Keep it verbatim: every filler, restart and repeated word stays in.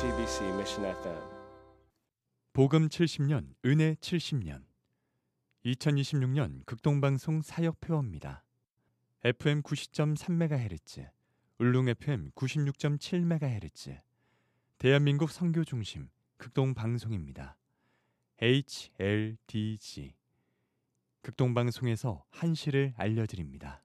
제이티비씨 Mission 에프엠. 복음 칠십 년, 은혜 칠십 년. 이천이십육 년 극동방송 사역표어입니다. 에프엠 구십 점 삼 메가헤르츠, 울릉 에프엠 구십육 점 칠 메가헤르츠, 대한민국 선교 중심 극동방송입니다. 에이치엘디지. 극동방송에서 한시를 알려드립니다.